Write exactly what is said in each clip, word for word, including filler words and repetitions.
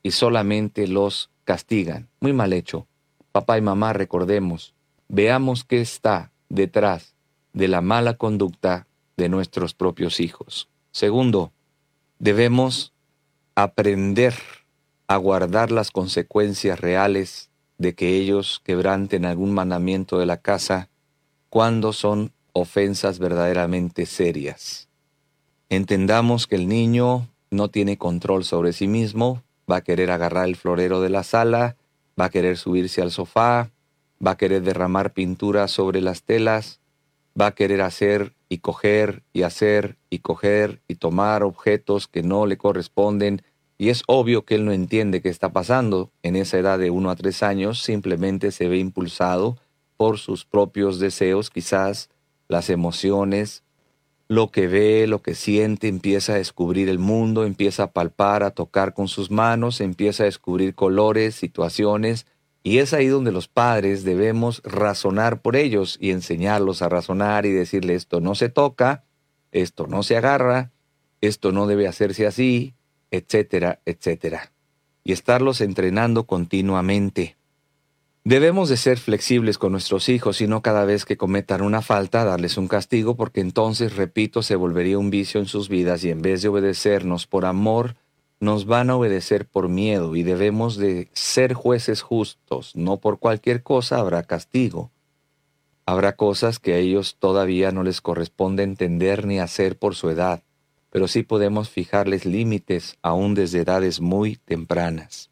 y solamente los castigan. Muy mal hecho. Papá y mamá, recordemos, veamos qué está detrás de la mala conducta de nuestros propios hijos. Segundo, debemos aprender a guardar las consecuencias reales de que ellos quebranten algún mandamiento de la casa cuando son ofensas verdaderamente serias. Entendamos que el niño no tiene control sobre sí mismo, va a querer agarrar el florero de la sala, va a querer subirse al sofá, va a querer derramar pintura sobre las telas, va a querer hacer y coger y hacer y coger y tomar objetos que no le corresponden, y es obvio que él no entiende qué está pasando. En esa edad de uno a tres años simplemente se ve impulsado por sus propios deseos, quizás las emociones, lo que ve, lo que siente, empieza a descubrir el mundo, empieza a palpar, a tocar con sus manos, empieza a descubrir colores, situaciones, y es ahí donde los padres debemos razonar por ellos y enseñarlos a razonar y decirle esto no se toca, esto no se agarra, esto no debe hacerse así, etcétera, etcétera. Y estarlos entrenando continuamente. Debemos de ser flexibles con nuestros hijos y no cada vez que cometan una falta darles un castigo, porque entonces, repito, se volvería un vicio en sus vidas y en vez de obedecernos por amor, nos van a obedecer por miedo, y debemos de ser jueces justos. No por cualquier cosa habrá castigo. Habrá cosas que a ellos todavía no les corresponde entender ni hacer por su edad, pero sí podemos fijarles límites aún desde edades muy tempranas.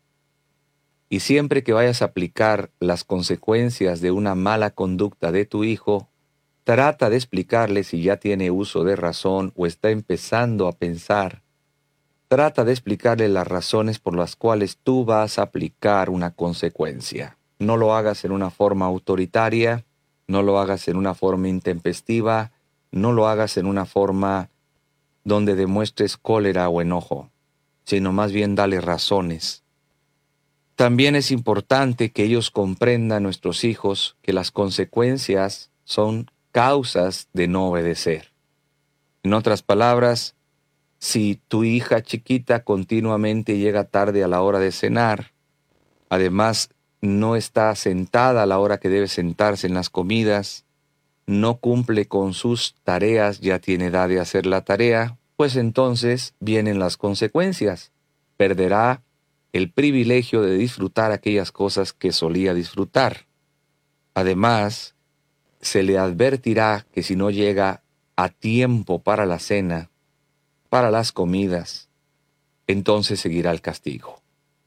Y siempre que vayas a aplicar las consecuencias de una mala conducta de tu hijo, trata de explicarle si ya tiene uso de razón o está empezando a pensar. Trata de explicarle las razones por las cuales tú vas a aplicar una consecuencia. No lo hagas en una forma autoritaria, no lo hagas en una forma intempestiva, no lo hagas en una forma donde demuestres cólera o enojo, sino más bien dale razones. También es importante que ellos comprendan, nuestros hijos, que las consecuencias son causas de no obedecer. En otras palabras, si tu hija chiquita continuamente llega tarde a la hora de cenar, además no está sentada a la hora que debe sentarse en las comidas, no cumple con sus tareas, ya tiene edad de hacer la tarea, pues entonces vienen las consecuencias. Perderá el privilegio de disfrutar aquellas cosas que solía disfrutar. Además, se le advertirá que si no llega a tiempo para la cena, para las comidas, entonces seguirá el castigo.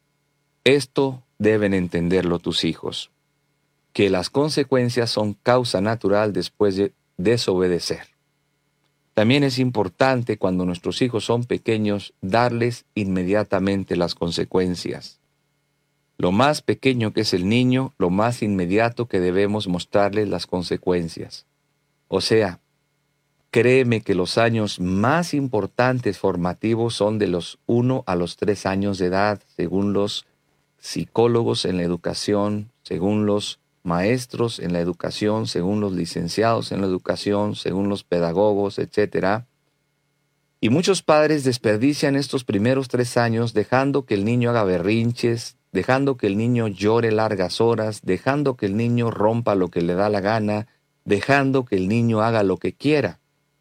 Esto deben entenderlo tus hijos, que las consecuencias son causa natural después de desobedecer. También es importante, cuando nuestros hijos son pequeños, darles inmediatamente las consecuencias. Lo más pequeño que es el niño, lo más inmediato que debemos mostrarles las consecuencias. O sea, créeme que los años más importantes formativos son de los uno a los tres años de edad, según los psicólogos en la educación, según los maestros en la educación, según los licenciados en la educación, según los pedagogos, etcétera. Y muchos padres desperdician estos primeros tres años dejando que el niño haga berrinches, dejando que el niño llore largas horas, dejando que el niño rompa lo que le da la gana, dejando que el niño haga lo que quiera.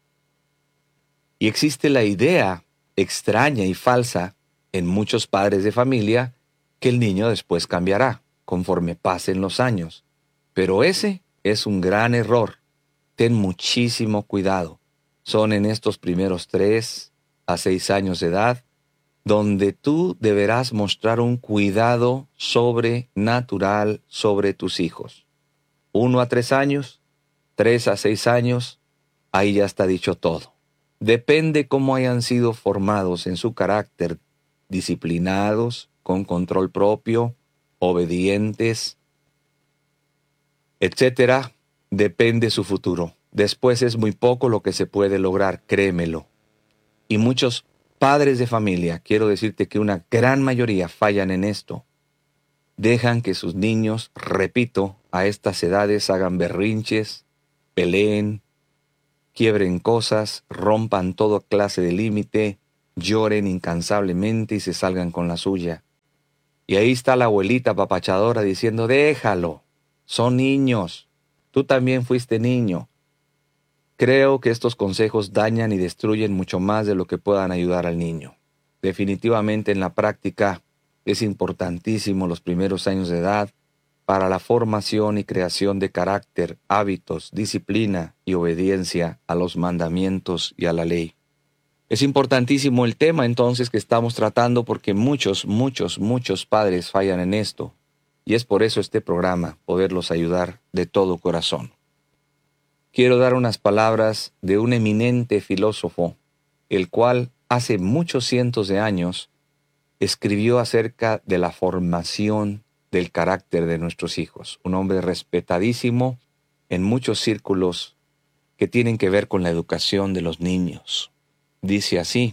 Y existe la idea extraña y falsa en muchos padres de familia que el niño después cambiará conforme pasen los años. Pero ese es un gran error. Ten muchísimo cuidado. Son en estos primeros tres a seis años de edad donde tú deberás mostrar un cuidado sobrenatural sobre tus hijos. Uno a tres años, tres a seis años, ahí ya está dicho todo. Depende cómo hayan sido formados en su carácter, disciplinados, con control propio, obedientes, etcétera, depende su futuro. Después es muy poco lo que se puede lograr, créemelo. Y muchos padres de familia, quiero decirte que una gran mayoría fallan en esto. Dejan que sus niños, repito, a estas edades hagan berrinches, peleen, quiebren cosas, rompan toda clase de límite, lloren incansablemente y se salgan con la suya. Y ahí está la abuelita papachadora diciendo, déjalo, son niños, tú también fuiste niño. Creo que estos consejos dañan y destruyen mucho más de lo que puedan ayudar al niño. Definitivamente en la práctica es importantísimo los primeros años de edad para la formación y creación de carácter, hábitos, disciplina y obediencia a los mandamientos y a la ley. Es importantísimo el tema entonces que estamos tratando porque muchos, muchos, muchos padres fallan en esto. Y es por eso este programa, poderlos ayudar de todo corazón. Quiero dar unas palabras de un eminente filósofo, el cual hace muchos cientos de años escribió acerca de la formación del carácter de nuestros hijos. Un hombre respetadísimo en muchos círculos que tienen que ver con la educación de los niños. Dice así,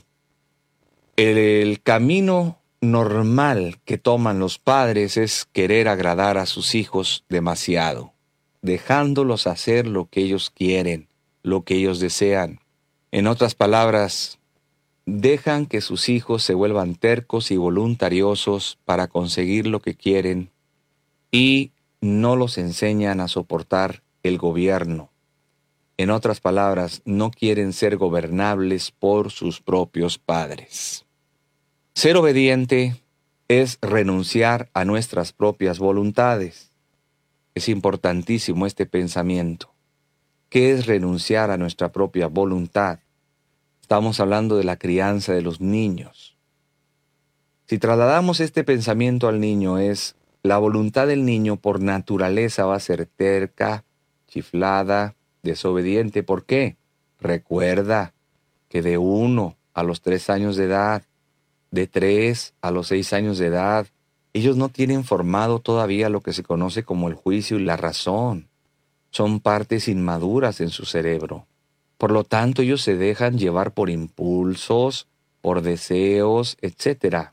el, el camino normal que toman los padres es querer agradar a sus hijos demasiado, dejándolos hacer lo que ellos quieren, lo que ellos desean. En otras palabras, dejan que sus hijos se vuelvan tercos y voluntariosos para conseguir lo que quieren y no los enseñan a soportar el gobierno. En otras palabras, no quieren ser gobernables por sus propios padres. Ser obediente es renunciar a nuestras propias voluntades. Es importantísimo este pensamiento. ¿Qué es renunciar a nuestra propia voluntad? Estamos hablando de la crianza de los niños. Si trasladamos este pensamiento al niño, es la voluntad del niño por naturaleza va a ser terca, chiflada, desobediente. ¿Por qué? Recuerda que de uno a los tres años de edad, de tres a los seis años de edad, ellos no tienen formado todavía lo que se conoce como el juicio y la razón. Son partes inmaduras en su cerebro. Por lo tanto, ellos se dejan llevar por impulsos, por deseos, etcétera.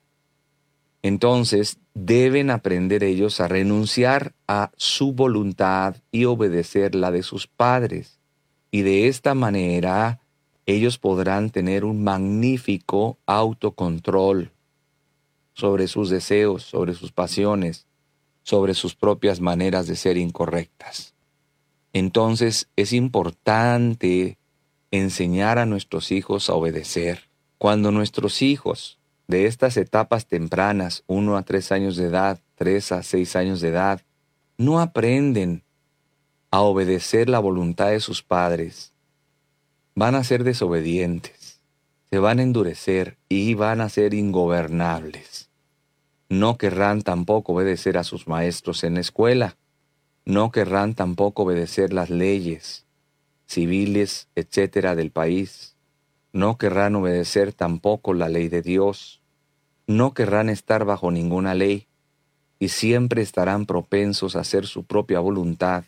Entonces, deben aprender ellos a renunciar a su voluntad y obedecer la de sus padres. Y de esta manera, ellos podrán tener un magnífico autocontrol sobre sus deseos, sobre sus pasiones, sobre sus propias maneras de ser incorrectas. Entonces, es importante enseñar a nuestros hijos a obedecer. Cuando nuestros hijos de estas etapas tempranas, uno a tres años de edad, tres a seis años de edad, no aprenden a obedecer la voluntad de sus padres, van a ser desobedientes, se van a endurecer y van a ser ingobernables. No querrán tampoco obedecer a sus maestros en la escuela, no querrán tampoco obedecer las leyes civiles, etcétera, del país. No querrán obedecer tampoco la ley de Dios. No querrán estar bajo ninguna ley y siempre estarán propensos a hacer su propia voluntad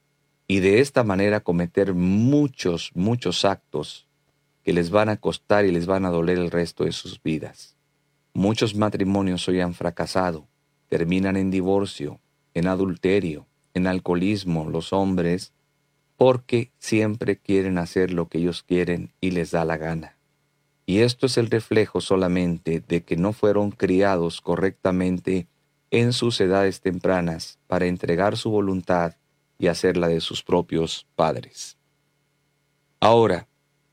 y de esta manera cometer muchos, muchos actos que les van a costar y les van a doler el resto de sus vidas. Muchos matrimonios hoy han fracasado, terminan en divorcio, en adulterio, en alcoholismo, los hombres, porque siempre quieren hacer lo que ellos quieren y les da la gana. Y esto es el reflejo solamente de que no fueron criados correctamente en sus edades tempranas para entregar su voluntad y hacer la de sus propios padres. Ahora,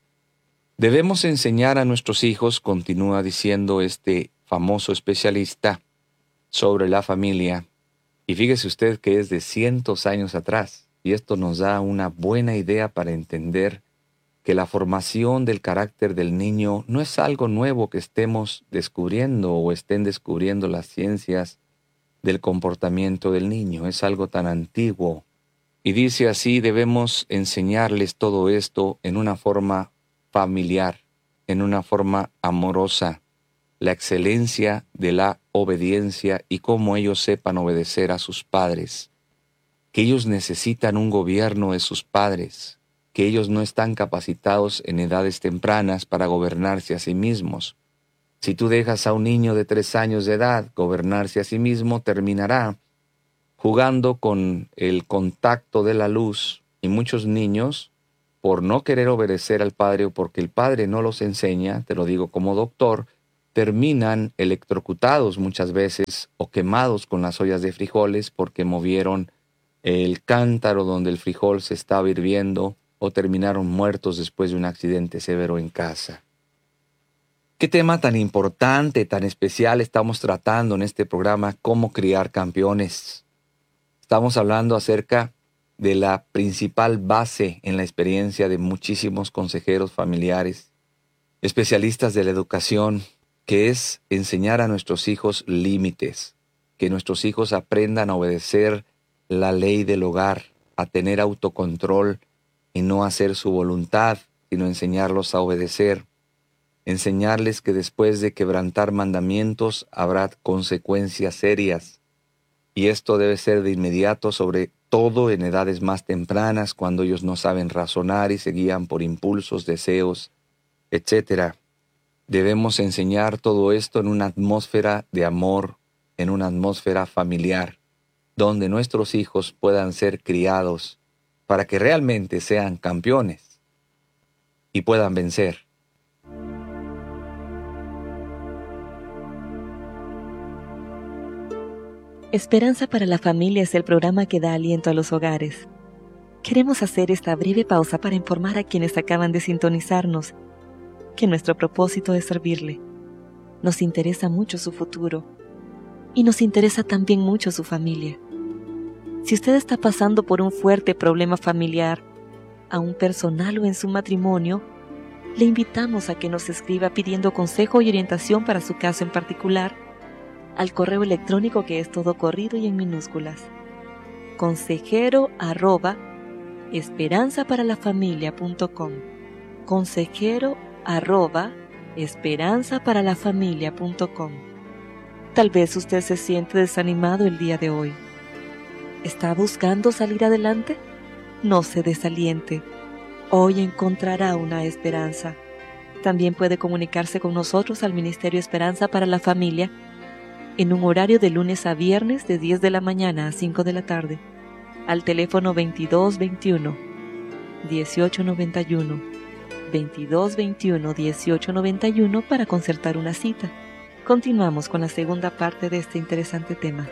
debemos enseñar a nuestros hijos, continúa diciendo este famoso especialista sobre la familia, y fíjese usted que es de cientos años atrás. Y esto nos da una buena idea para entender que la formación del carácter del niño no es algo nuevo que estemos descubriendo o estén descubriendo las ciencias del comportamiento del niño. Es algo tan antiguo. Y dice así, debemos enseñarles todo esto en una forma familiar, en una forma amorosa, la excelencia de la obediencia y cómo ellos sepan obedecer a sus padres. Que ellos necesitan un gobierno de sus padres, que ellos no están capacitados en edades tempranas para gobernarse a sí mismos. Si tú dejas a un niño de tres años de edad gobernarse a sí mismo, terminará jugando con el contacto de la luz, y muchos niños, por no querer obedecer al padre o porque el padre no los enseña, te lo digo como doctor, terminan electrocutados muchas veces o quemados con las ollas de frijoles porque movieron el cántaro donde el frijol se estaba hirviendo o terminaron muertos después de un accidente severo en casa. ¿Qué tema tan importante, tan especial estamos tratando en este programa? ¿Cómo criar campeones? Estamos hablando acerca de la principal base en la experiencia de muchísimos consejeros familiares, especialistas de la educación, que es enseñar a nuestros hijos límites, que nuestros hijos aprendan a obedecer la ley del hogar, a tener autocontrol y no hacer su voluntad, sino enseñarlos a obedecer, enseñarles que después de quebrantar mandamientos habrá consecuencias serias. Y esto debe ser de inmediato, sobre todo en edades más tempranas, cuando ellos no saben razonar y se guían por impulsos, deseos, etcétera. Debemos enseñar todo esto en una atmósfera de amor, en una atmósfera familiar, donde nuestros hijos puedan ser criados para que realmente sean campeones y puedan vencer. Esperanza para la Familia es el programa que da aliento a los hogares. Queremos hacer esta breve pausa para informar a quienes acaban de sintonizarnos que nuestro propósito es servirle. Nos interesa mucho su futuro y nos interesa también mucho su familia. Si usted está pasando por un fuerte problema familiar, aún personal o en su matrimonio, le invitamos a que nos escriba pidiendo consejo y orientación para su caso en particular al correo electrónico que es todo corrido y en minúsculas: consejero arroba esperanzaparalafamilia.com consejero arroba esperanzaparalafamilia.com. Tal vez usted se siente desanimado el día de hoy. ¿Está buscando salir adelante? No se desaliente. Hoy encontrará una esperanza. También puede comunicarse con nosotros al Ministerio Esperanza para la Familia en un horario de lunes a viernes de diez de la mañana a cinco de la tarde, al teléfono veintidós veintiuno, dieciocho noventa y uno, veintidós veintiuno, dieciocho noventa y uno para concertar una cita. Continuamos con la segunda parte de este interesante tema.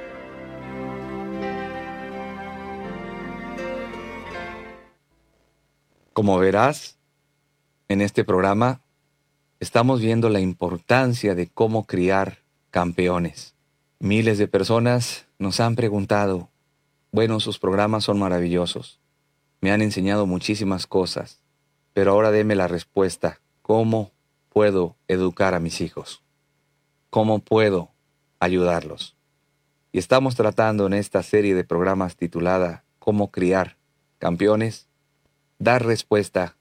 Como verás, en este programa estamos viendo la importancia de cómo criar campeones. Miles de personas nos han preguntado, bueno, sus programas son maravillosos, me han enseñado muchísimas cosas, pero ahora deme la respuesta, ¿cómo puedo educar a mis hijos? ¿Cómo puedo ayudarlos? Y estamos tratando en esta serie de programas titulada ¿Cómo criar campeones?, dar respuesta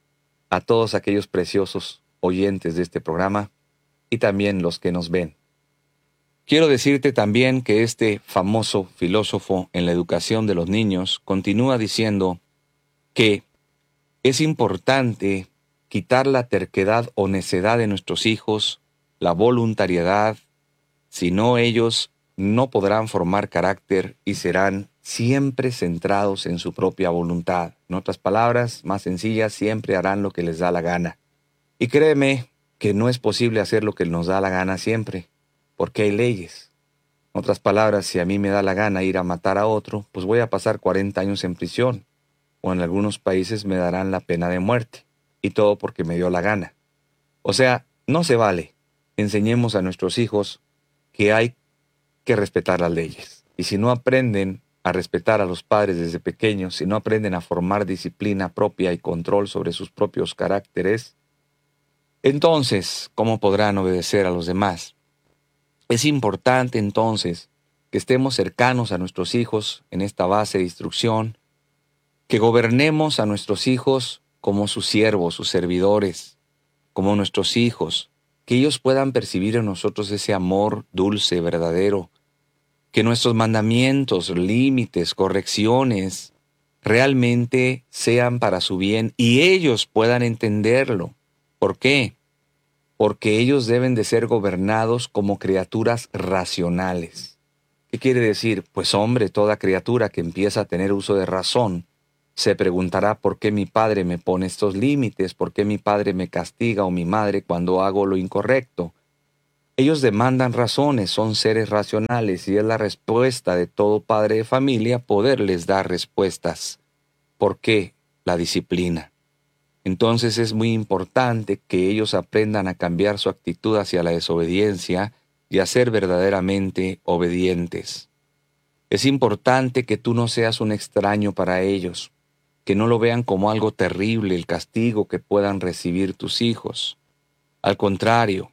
a todos aquellos preciosos oyentes de este programa y también los que nos ven. Quiero decirte también que este famoso filósofo en la educación de los niños continúa diciendo que es importante quitar la terquedad o necedad de nuestros hijos, la voluntariedad, si no ellos no podrán formar carácter y serán siempre centrados en su propia voluntad. En otras palabras, más sencillas, siempre harán lo que les da la gana. Y créeme que no es posible hacer lo que nos da la gana siempre, porque hay leyes. En otras palabras, si a mí me da la gana ir a matar a otro, pues voy a pasar cuarenta años en prisión, o en algunos países me darán la pena de muerte, y todo porque me dio la gana. O sea, no se vale. Enseñemos a nuestros hijos que hay que respetar las leyes. Y si no aprenden a respetar a los padres desde pequeños, si no aprenden a formar disciplina propia y control sobre sus propios caracteres, entonces, ¿cómo podrán obedecer a los demás? Es importante entonces que estemos cercanos a nuestros hijos en esta base de instrucción, que gobernemos a nuestros hijos como sus siervos, sus servidores, como nuestros hijos, que ellos puedan percibir en nosotros ese amor dulce, verdadero, que nuestros mandamientos, límites, correcciones realmente sean para su bien y ellos puedan entenderlo. ¿Por qué? Porque ellos deben de ser gobernados como criaturas racionales. ¿Qué quiere decir? Pues hombre, toda criatura que empieza a tener uso de razón se preguntará por qué mi padre me pone estos límites, por qué mi padre me castiga o mi madre cuando hago lo incorrecto. Ellos demandan razones, son seres racionales y es la respuesta de todo padre de familia poderles dar respuestas. ¿Por qué? La disciplina. Entonces es muy importante que ellos aprendan a cambiar su actitud hacia la desobediencia y a ser verdaderamente obedientes. Es importante que tú no seas un extraño para ellos, que no lo vean como algo terrible el castigo que puedan recibir tus hijos. Al contrario,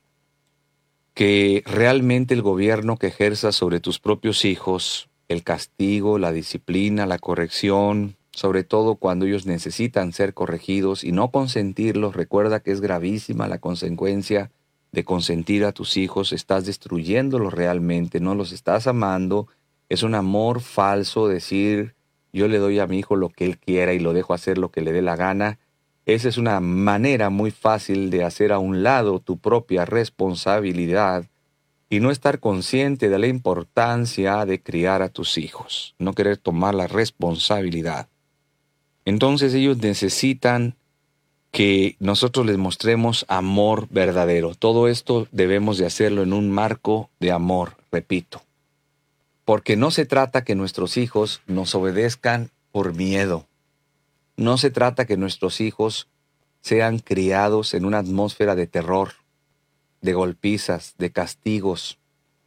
que realmente el gobierno que ejerzas sobre tus propios hijos, el castigo, la disciplina, la corrección, sobre todo cuando ellos necesitan ser corregidos y no consentirlos, recuerda que es gravísima la consecuencia de consentir a tus hijos, estás destruyéndolos realmente, no los estás amando, es un amor falso decir yo le doy a mi hijo lo que él quiera y lo dejo hacer lo que le dé la gana. Esa es una manera muy fácil de hacer a un lado tu propia responsabilidad y no estar consciente de la importancia de criar a tus hijos, no querer tomar la responsabilidad. Entonces ellos necesitan que nosotros les mostremos amor verdadero. Todo esto debemos de hacerlo en un marco de amor, repito. Porque no se trata que nuestros hijos nos obedezcan por miedo. No se trata que nuestros hijos sean criados en una atmósfera de terror, de golpizas, de castigos.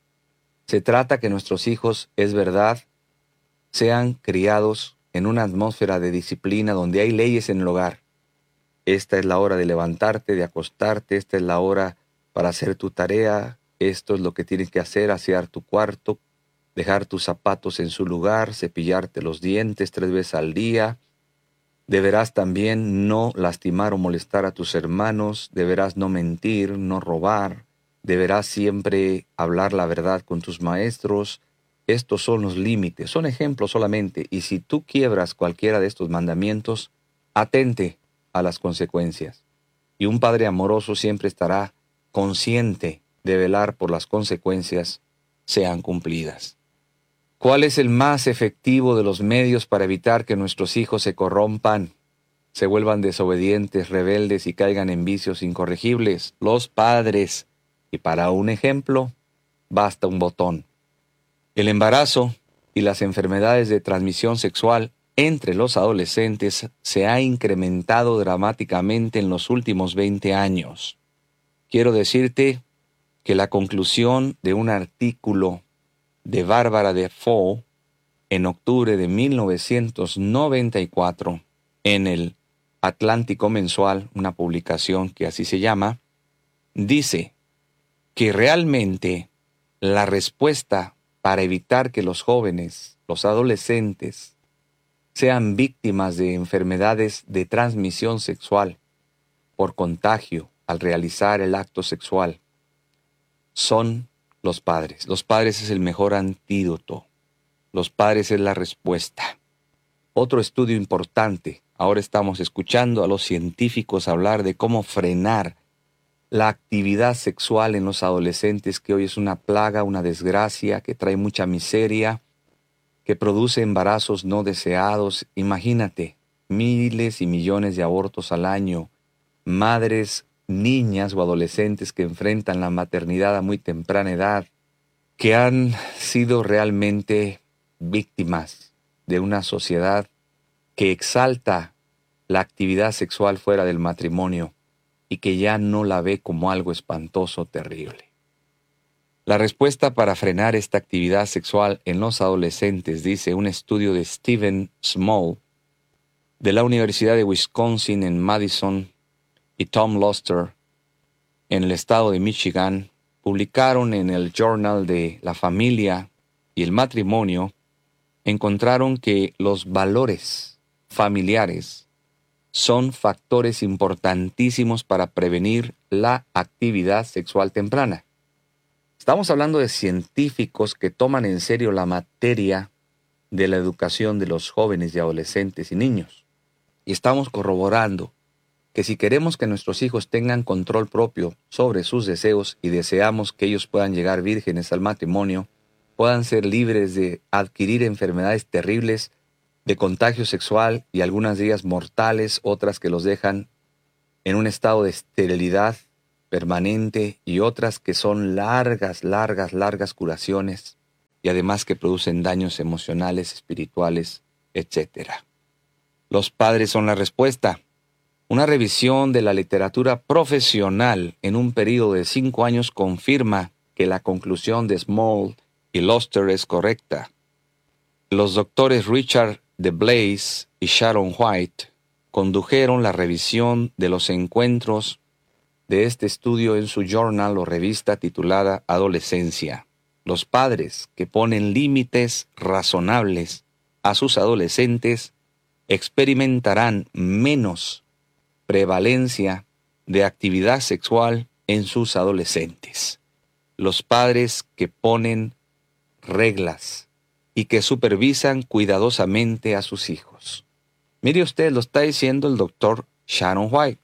Se trata que nuestros hijos, es verdad, sean criados en una atmósfera de disciplina donde hay leyes en el hogar. Esta es la hora de levantarte, de acostarte, esta es la hora para hacer tu tarea, esto es lo que tienes que hacer, asear tu cuarto, dejar tus zapatos en su lugar, cepillarte los dientes tres veces al día. Deberás también no lastimar o molestar a tus hermanos, deberás no mentir, no robar, deberás siempre hablar la verdad con tus maestros. Estos son los límites, son ejemplos solamente, y si tú quiebras cualquiera de estos mandamientos, atente a las consecuencias. Y un padre amoroso siempre estará consciente de velar por las consecuencias sean cumplidas. ¿Cuál es el más efectivo de los medios para evitar que nuestros hijos se corrompan, se vuelvan desobedientes, rebeldes y caigan en vicios incorregibles? Los padres. Y para un ejemplo, basta un botón. El embarazo y las enfermedades de transmisión sexual entre los adolescentes se ha incrementado dramáticamente en los últimos veinte años. Quiero decirte que la conclusión de un artículo de Bárbara Defoe en octubre de mil novecientos noventa y cuatro en el Atlántico Mensual, una publicación que así se llama, dice que realmente la respuesta para evitar que los jóvenes, los adolescentes, sean víctimas de enfermedades de transmisión sexual por contagio al realizar el acto sexual son los padres. Los padres es el mejor antídoto. Los padres es la respuesta. Otro estudio importante. Ahora estamos escuchando a los científicos hablar de cómo frenar la actividad sexual en los adolescentes, que hoy es una plaga, una desgracia, que trae mucha miseria, que produce embarazos no deseados. Imagínate, miles y millones de abortos al año, madres, niñas o adolescentes que enfrentan la maternidad a muy temprana edad, que han sido realmente víctimas de una sociedad que exalta la actividad sexual fuera del matrimonio y que ya no la ve como algo espantoso, terrible. La respuesta para frenar esta actividad sexual en los adolescentes, dice un estudio de Stephen Small, de la Universidad de Wisconsin en Madison, y Tom Luster, en el estado de Michigan, publicaron en el Journal de la Familia y el Matrimonio, encontraron que los valores familiares son factores importantísimos para prevenir la actividad sexual temprana. Estamos hablando de científicos que toman en serio la materia de la educación de los jóvenes y adolescentes y niños. Y estamos corroborando que si queremos que nuestros hijos tengan control propio sobre sus deseos y deseamos que ellos puedan llegar vírgenes al matrimonio, puedan ser libres de adquirir enfermedades terribles de contagio sexual y algunas de ellas mortales, otras que los dejan en un estado de esterilidad, permanente y otras que son largas, largas, largas curaciones y además que producen daños emocionales, espirituales, etcétera. Los padres son la respuesta. Una revisión de la literatura profesional en un periodo de cinco años confirma que la conclusión de Small y Loster es correcta. Los doctores Richard DeBlaise y Sharon White condujeron la revisión de los encuentros de este estudio en su journal o revista titulada Adolescencia. Los padres que ponen límites razonables a sus adolescentes experimentarán menos prevalencia de actividad sexual en sus adolescentes. Los padres que ponen reglas y que supervisan cuidadosamente a sus hijos. Mire usted, lo está diciendo el doctor Sharon White,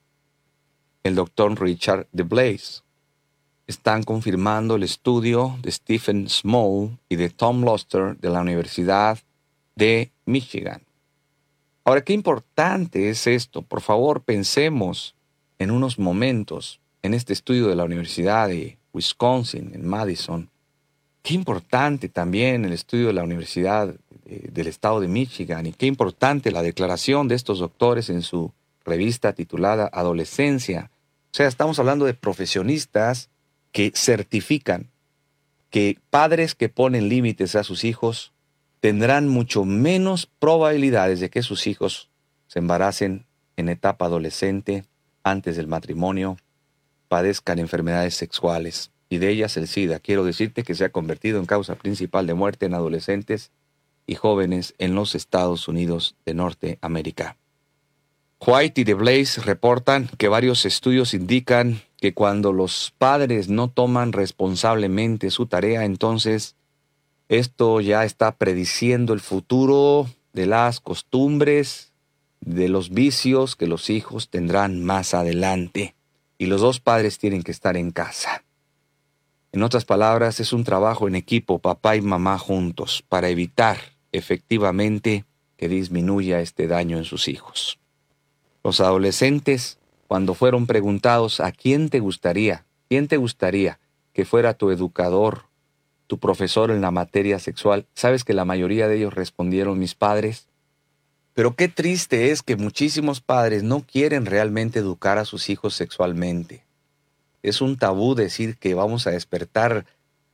el doctor Richard DeBlaise. Están confirmando el estudio de Stephen Small y de Tom Loster de la Universidad de Michigan. Ahora, qué importante es esto. Por favor, pensemos en unos momentos en este estudio de la Universidad de Wisconsin, en Madison. Qué importante también el estudio de la Universidad de, del Estado de Michigan y qué importante la declaración de estos doctores en su revista titulada Adolescencia. O sea, estamos hablando de profesionistas que certifican que padres que ponen límites a sus hijos tendrán mucho menos probabilidades de que sus hijos se embaracen en etapa adolescente, antes del matrimonio, padezcan enfermedades sexuales, y de ellas el SIDA. Quiero decirte que se ha convertido en causa principal de muerte en adolescentes y jóvenes en los Estados Unidos de Norteamérica. White y DeBlaise reportan que varios estudios indican que cuando los padres no toman responsablemente su tarea, entonces esto ya está prediciendo el futuro de las costumbres, de los vicios que los hijos tendrán más adelante. Y los dos padres tienen que estar en casa. En otras palabras, es un trabajo en equipo, papá y mamá juntos, para evitar efectivamente que disminuya este daño en sus hijos. Los adolescentes, cuando fueron preguntados a quién te gustaría, quién te gustaría que fuera tu educador, tu profesor en la materia sexual, ¿sabes que la mayoría de ellos respondieron mis padres? Pero qué triste es que muchísimos padres no quieren realmente educar a sus hijos sexualmente. Es un tabú decir que vamos a despertar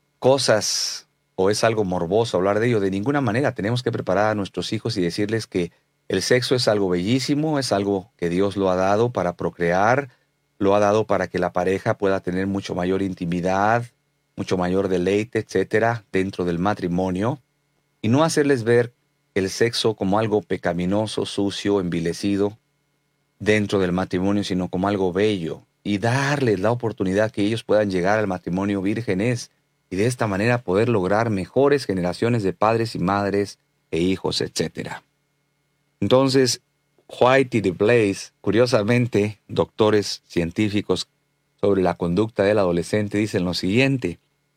cosas o es algo morboso hablar de ello. De ninguna manera tenemos que preparar a nuestros hijos y decirles que el sexo es algo bellísimo, es algo que Dios lo ha dado para procrear, lo ha dado para que la pareja pueda tener mucho mayor intimidad, mucho mayor deleite, etcétera, dentro del matrimonio, y no hacerles ver el sexo como algo pecaminoso, sucio, envilecido dentro del matrimonio, sino como algo bello, y darles la oportunidad que ellos puedan llegar al matrimonio vírgenes y de esta manera poder lograr mejores generaciones de padres y madres e hijos, etcétera. Entonces, White y DeBlaise, curiosamente, doctores científicos sobre la conducta del adolescente, dicen lo siguiente: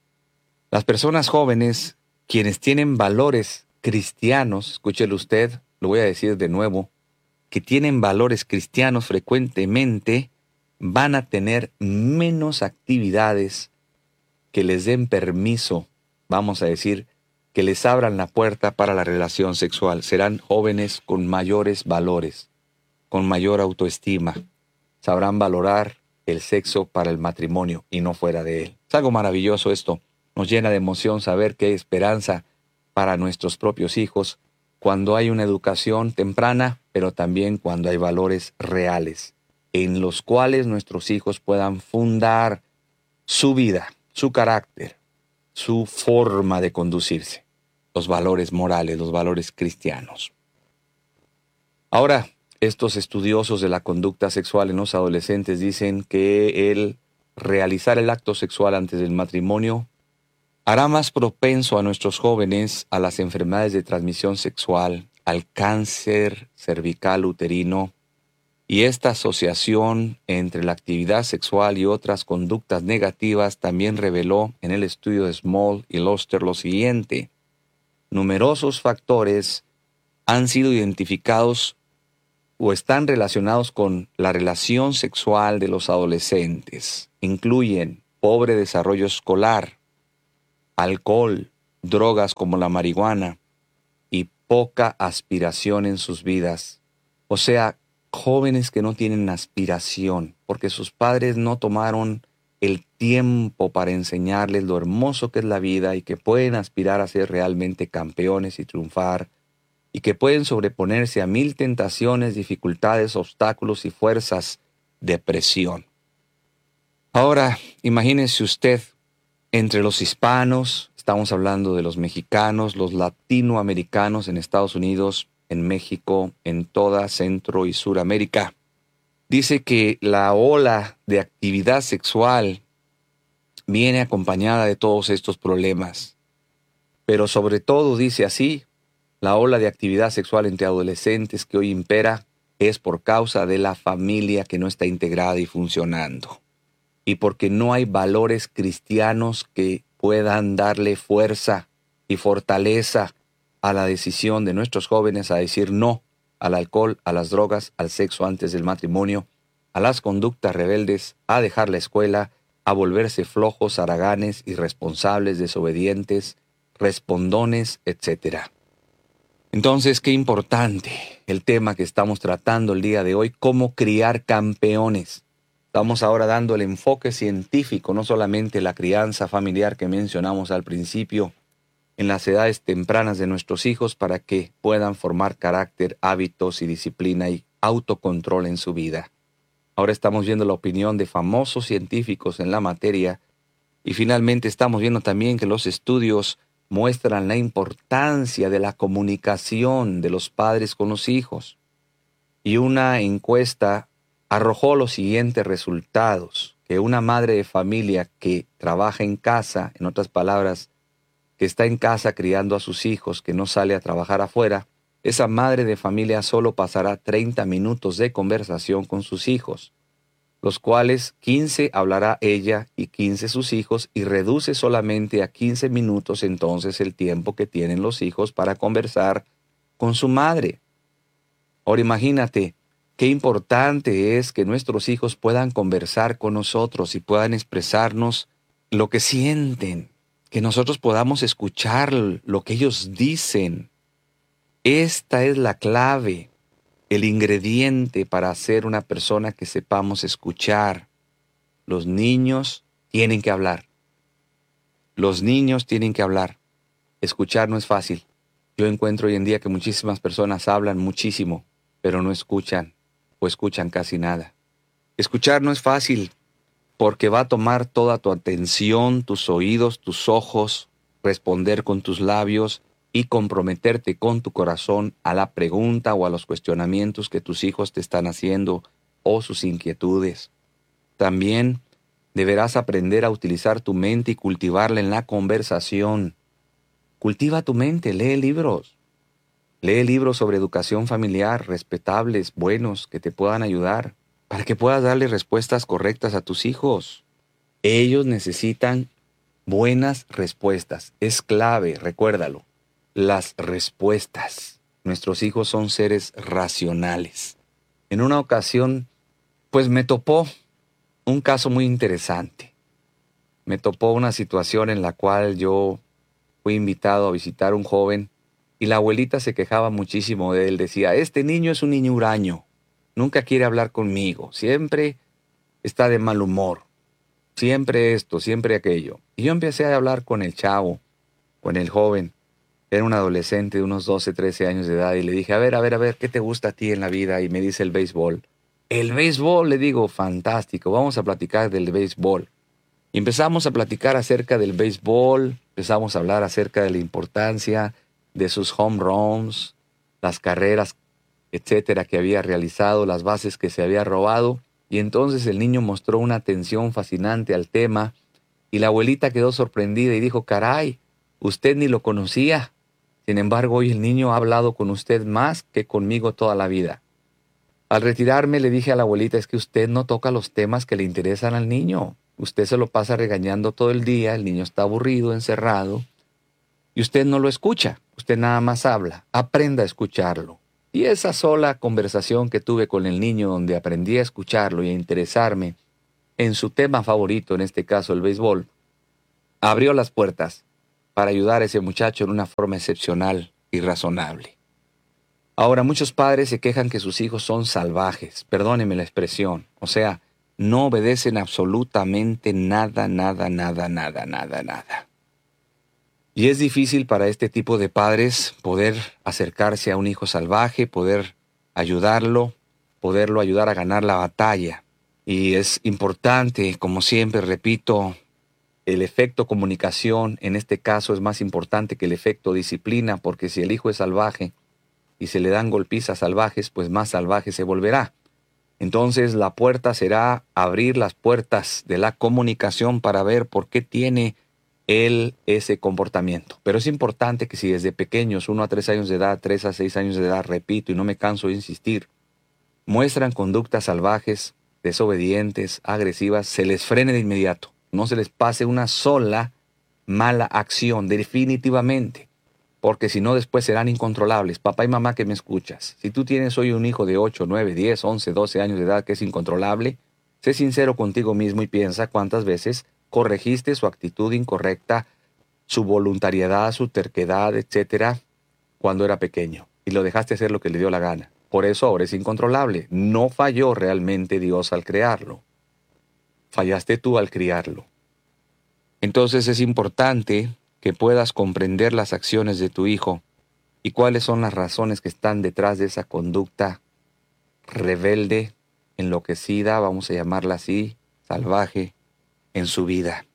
las personas jóvenes, quienes tienen valores cristianos, escúchelo usted, lo voy a decir de nuevo, que tienen valores cristianos frecuentemente, van a tener menos actividades que les den permiso, vamos a decir, que les abran la puerta para la relación sexual. Serán jóvenes con mayores valores, con mayor autoestima. Sabrán valorar el sexo para el matrimonio y no fuera de él. Es algo maravilloso esto. Nos llena de emoción saber que hay esperanza para nuestros propios hijos cuando hay una educación temprana, pero también cuando hay valores reales en los cuales nuestros hijos puedan fundar su vida, su carácter, su forma de conducirse, los valores morales, los valores cristianos. Ahora, estos estudiosos de la conducta sexual en los adolescentes dicen que el realizar el acto sexual antes del matrimonio hará más propenso a nuestros jóvenes a las enfermedades de transmisión sexual, al cáncer cervical uterino, y esta asociación entre la actividad sexual y otras conductas negativas también reveló en el estudio de Small y Loster lo siguiente: numerosos factores han sido identificados o están relacionados con la relación sexual de los adolescentes. Incluyen pobre desarrollo escolar, alcohol, drogas como la marihuana y poca aspiración en sus vidas. O sea, jóvenes que no tienen aspiración porque sus padres no tomaron el tiempo para enseñarles lo hermoso que es la vida y que pueden aspirar a ser realmente campeones y triunfar, y que pueden sobreponerse a mil tentaciones, dificultades, obstáculos y fuerzas de presión. Ahora, imagínese usted, entre los hispanos, estamos hablando de los mexicanos, los latinoamericanos en Estados Unidos, en México, en toda Centro y Suramérica. Dice que la ola de actividad sexual viene acompañada de todos estos problemas. Pero sobre todo dice así, la ola de actividad sexual entre adolescentes que hoy impera es por causa de la familia que no está integrada y funcionando. Y porque no hay valores cristianos que puedan darle fuerza y fortaleza a la decisión de nuestros jóvenes a decir no al alcohol, a las drogas, al sexo antes del matrimonio, a las conductas rebeldes, a dejar la escuela, a volverse flojos, haraganes, irresponsables, desobedientes, respondones, etcétera. Entonces, qué importante el tema que estamos tratando el día de hoy, cómo criar campeones. Estamos ahora dando el enfoque científico, no solamente la crianza familiar que mencionamos al principio, en las edades tempranas de nuestros hijos para que puedan formar carácter, hábitos y disciplina y autocontrol en su vida. Ahora estamos viendo la opinión de famosos científicos en la materia y finalmente estamos viendo también que los estudios muestran la importancia de la comunicación de los padres con los hijos. Y una encuesta arrojó los siguientes resultados, que una madre de familia que trabaja en casa, en otras palabras, que está en casa criando a sus hijos, que no sale a trabajar afuera, esa madre de familia solo pasará treinta minutos de conversación con sus hijos, los cuales quince hablará ella y quince sus hijos, y reduce solamente a quince minutos entonces el tiempo que tienen los hijos para conversar con su madre. Ahora imagínate qué importante es que nuestros hijos puedan conversar con nosotros y puedan expresarnos lo que sienten, que nosotros podamos escuchar lo que ellos dicen. Esta es la clave, el ingrediente para ser una persona que sepamos escuchar. Los niños tienen que hablar. Los niños tienen que hablar. Escuchar no es fácil. Yo encuentro hoy en día que muchísimas personas hablan muchísimo, pero no escuchan o escuchan casi nada. Escuchar no es fácil porque va a tomar toda tu atención, tus oídos, tus ojos, responder con tus labios y comprometerte con tu corazón a la pregunta o a los cuestionamientos que tus hijos te están haciendo o sus inquietudes. También deberás aprender a utilizar tu mente y cultivarla en la conversación. Cultiva tu mente, lee libros. Lee libros sobre educación familiar, respetables, buenos, que te puedan ayudar, para que puedas darle respuestas correctas a tus hijos. Ellos necesitan buenas respuestas. Es clave, recuérdalo. Las respuestas. Nuestros hijos son seres racionales. En una ocasión, pues me topó un caso muy interesante. Me topó una situación en la cual yo fui invitado a visitar a un joven y la abuelita se quejaba muchísimo de él. Decía, este niño es un niño huraño. Nunca quiere hablar conmigo. Siempre está de mal humor. Siempre esto, siempre aquello. Y yo empecé a hablar con el chavo, con el joven. Era un adolescente de unos doce, trece años de edad y le dije, a ver, a ver, a ver, ¿qué te gusta a ti en la vida? Y me dice el béisbol. El béisbol, le digo, fantástico, vamos a platicar del béisbol. Y empezamos a platicar acerca del béisbol, empezamos a hablar acerca de la importancia de sus home runs, las carreras, etcétera, que había realizado, las bases que se había robado. Y entonces el niño mostró una atención fascinante al tema y la abuelita quedó sorprendida y dijo, caray, usted ni lo conocía. Sin embargo, hoy el niño ha hablado con usted más que conmigo toda la vida. Al retirarme le dije a la abuelita, es que usted no toca los temas que le interesan al niño. Usted se lo pasa regañando todo el día, el niño está aburrido, encerrado, y usted no lo escucha, usted nada más habla. Aprenda a escucharlo. Y esa sola conversación que tuve con el niño, donde aprendí a escucharlo y a interesarme en su tema favorito, en este caso el béisbol, abrió las puertas para ayudar a ese muchacho en una forma excepcional y razonable. Ahora, muchos padres se quejan que sus hijos son salvajes, perdónenme la expresión, o sea, no obedecen absolutamente nada, nada, nada, nada, nada, nada. Y es difícil para este tipo de padres poder acercarse a un hijo salvaje, poder ayudarlo, poderlo ayudar a ganar la batalla. Y es importante, como siempre repito, el efecto comunicación en este caso es más importante que el efecto disciplina, porque si el hijo es salvaje y se le dan golpizas salvajes, pues más salvaje se volverá. Entonces la puerta será abrir las puertas de la comunicación para ver por qué tiene él ese comportamiento. Pero es importante que si desde pequeños, uno a tres años de edad, tres a seis años de edad, repito y no me canso de insistir, muestran conductas salvajes, desobedientes, agresivas, se les frene de inmediato. No se les pase una sola mala acción, definitivamente. Porque si no, después serán incontrolables. Papá y mamá que me escuchas, si tú tienes hoy un hijo de ocho, nueve, diez, once, doce años de edad que es incontrolable, sé sincero contigo mismo y piensa cuántas veces corregiste su actitud incorrecta, su voluntariedad, su terquedad, etcétera, cuando era pequeño. Y lo dejaste hacer lo que le dio la gana. Por eso ahora es incontrolable. No falló realmente Dios al crearlo. Fallaste tú al criarlo. Entonces es importante que puedas comprender las acciones de tu hijo y cuáles son las razones que están detrás de esa conducta rebelde, enloquecida, vamos a llamarla así, salvaje, en su vida.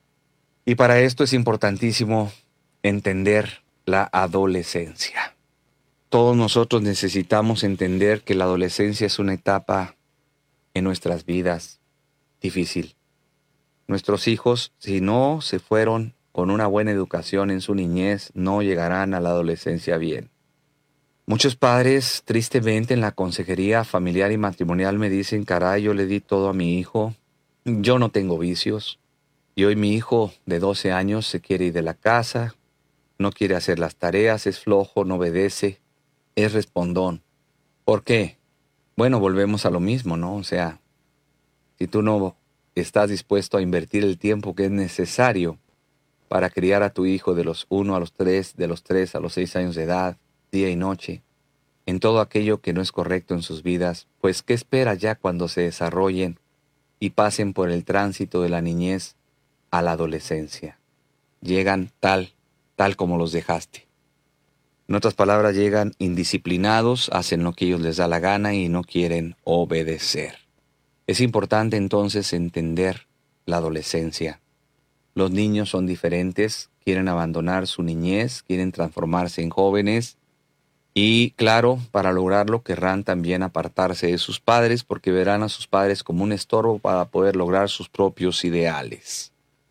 Y para esto es importantísimo entender la adolescencia. Todos nosotros necesitamos entender que la adolescencia es una etapa en nuestras vidas difícil. Nuestros hijos, si no se fueron con una buena educación en su niñez, no llegarán a la adolescencia bien. Muchos padres, tristemente, en la consejería familiar y matrimonial me dicen, caray, yo le di todo a mi hijo, yo no tengo vicios, y hoy mi hijo de doce años se quiere ir de la casa, no quiere hacer las tareas, es flojo, no obedece, es respondón. ¿Por qué? Bueno, volvemos a lo mismo, ¿no? O sea, si tú no estás dispuesto a invertir el tiempo que es necesario para criar a tu hijo de los uno a los tres, de los tres a los seis años de edad, día y noche, en todo aquello que no es correcto en sus vidas, pues ¿qué espera ya cuando se desarrollen y pasen por el tránsito de la niñez a la adolescencia? Llegan tal, tal como los dejaste. En otras palabras, llegan indisciplinados, hacen lo que ellos les da la gana y no quieren obedecer. Es importante entonces entender la adolescencia. Los niños son diferentes, quieren abandonar su niñez, quieren transformarse en jóvenes y, claro, para lograrlo querrán también apartarse de sus padres porque verán a sus padres como un estorbo para poder lograr sus propios ideales.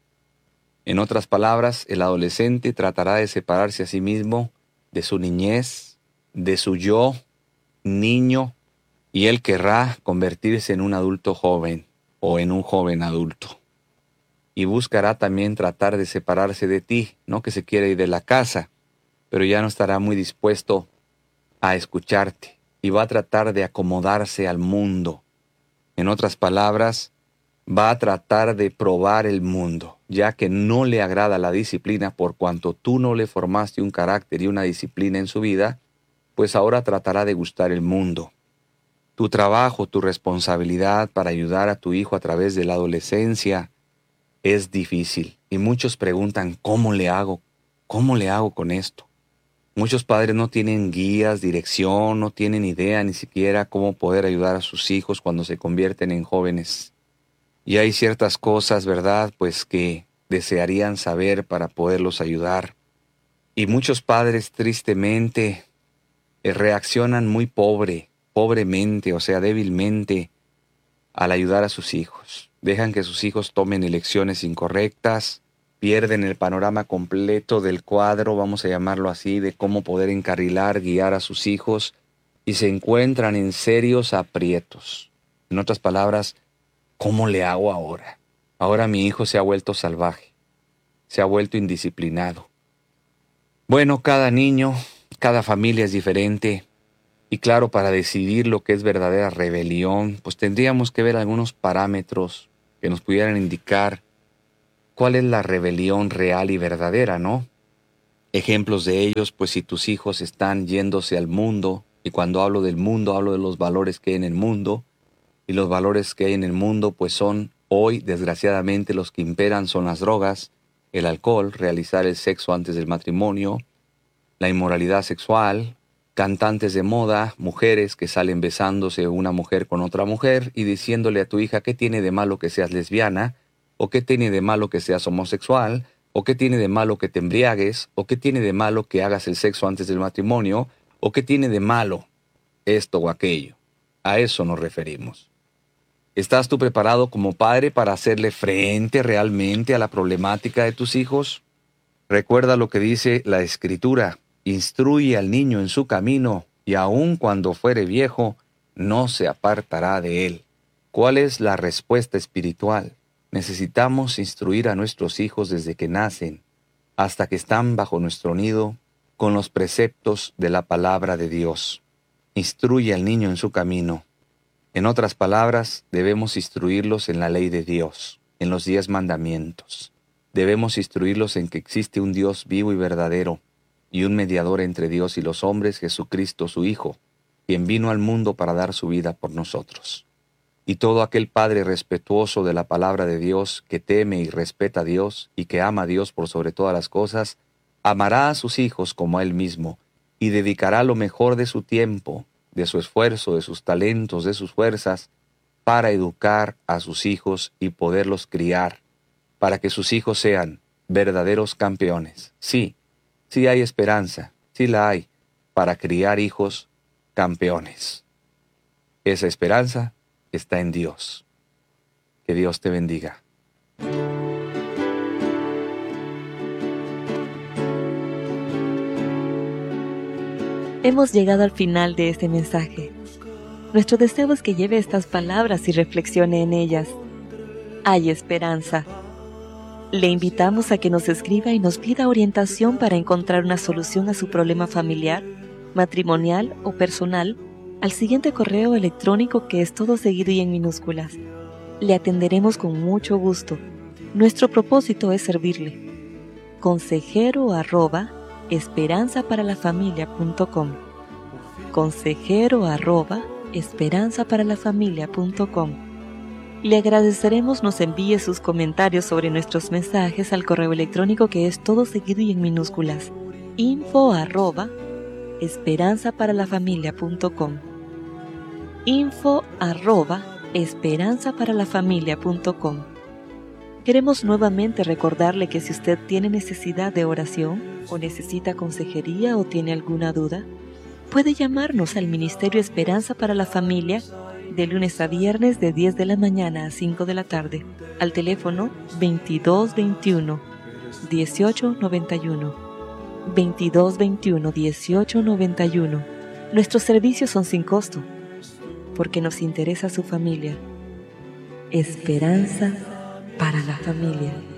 En otras palabras, el adolescente tratará de separarse a sí mismo de su niñez, de su yo, niño, y él querrá convertirse en un adulto joven o en un joven adulto. Y buscará también tratar de separarse de ti, no que se quiera ir de la casa, pero ya no estará muy dispuesto a escucharte y va a tratar de acomodarse al mundo. En otras palabras, va a tratar de probar el mundo, ya que no le agrada la disciplina por cuanto tú no le formaste un carácter y una disciplina en su vida, pues ahora tratará de gustar el mundo. Tu trabajo, tu responsabilidad para ayudar a tu hijo a través de la adolescencia es difícil. Y muchos preguntan, ¿cómo le hago? ¿Cómo le hago con esto? Muchos padres no tienen guías, dirección, no tienen idea ni siquiera cómo poder ayudar a sus hijos cuando se convierten en jóvenes. Y hay ciertas cosas, ¿verdad?, pues que desearían saber para poderlos ayudar. Y muchos padres, tristemente, eh, reaccionan muy pobre, pobremente, o sea, débilmente, al ayudar a sus hijos. Dejan que sus hijos tomen elecciones incorrectas, pierden el panorama completo del cuadro, vamos a llamarlo así, de cómo poder encarrilar, guiar a sus hijos, y se encuentran en serios aprietos. En otras palabras, ¿cómo le hago ahora? Ahora mi hijo se ha vuelto salvaje, se ha vuelto indisciplinado. Bueno, cada niño, cada familia es diferente, Y claro, para decidir lo que es verdadera rebelión, pues tendríamos que ver algunos parámetros que nos pudieran indicar cuál es la rebelión real y verdadera, ¿no? Ejemplos de ellos, pues si tus hijos están yéndose al mundo, y cuando hablo del mundo, hablo de los valores que hay en el mundo, y los valores que hay en el mundo, pues son hoy, desgraciadamente, los que imperan son las drogas, el alcohol, realizar el sexo antes del matrimonio, la inmoralidad sexual, cantantes de moda, mujeres que salen besándose una mujer con otra mujer y diciéndole a tu hija qué tiene de malo que seas lesbiana, o qué tiene de malo que seas homosexual, o qué tiene de malo que te embriagues, o qué tiene de malo que hagas el sexo antes del matrimonio, o qué tiene de malo esto o aquello. A eso nos referimos. ¿Estás tú preparado como padre para hacerle frente realmente a la problemática de tus hijos? Recuerda lo que dice la Escritura: instruye al niño en su camino, y aun cuando fuere viejo, no se apartará de él. ¿Cuál es la respuesta espiritual? Necesitamos instruir a nuestros hijos desde que nacen, hasta que están bajo nuestro nido, con los preceptos de la palabra de Dios. Instruye al niño en su camino. En otras palabras, debemos instruirlos en la ley de Dios, en los diez mandamientos. Debemos instruirlos en que existe un Dios vivo y verdadero, y un mediador entre Dios y los hombres, Jesucristo su Hijo, quien vino al mundo para dar su vida por nosotros. Y todo aquel padre respetuoso de la palabra de Dios, que teme y respeta a Dios, y que ama a Dios por sobre todas las cosas, amará a sus hijos como a él mismo, y dedicará lo mejor de su tiempo, de su esfuerzo, de sus talentos, de sus fuerzas, para educar a sus hijos y poderlos criar, para que sus hijos sean verdaderos campeones. Sí, sí hay esperanza, sí la hay, para criar hijos campeones. Esa esperanza está en Dios. Que Dios te bendiga. Hemos llegado al final de este mensaje. Nuestro deseo es que lleve estas palabras y reflexione en ellas. Hay esperanza. Le invitamos a que nos escriba y nos pida orientación para encontrar una solución a su problema familiar, matrimonial o personal al siguiente correo electrónico, que es todo seguido y en minúsculas. Le atenderemos con mucho gusto. Nuestro propósito es servirle. Consejero arroba esperanza para la familia punto com. Consejero arroba esperanza para la familia punto com. Le agradeceremos nos envíe sus comentarios sobre nuestros mensajes al correo electrónico, que es todo seguido y en minúsculas. info arroba esperanza para la familia punto com. info arroba esperanza para la familia punto com. Queremos nuevamente recordarle que si usted tiene necesidad de oración, o necesita consejería, o tiene alguna duda, puede llamarnos al Ministerio Esperanza para la Familia de lunes a viernes de diez de la mañana a cinco de la tarde, al teléfono veintidós veintiuno, dieciocho noventa y uno. veintidós veintiuno, dieciocho noventa y uno. Nuestros servicios son sin costo, porque nos interesa su familia. Esperanza para la familia.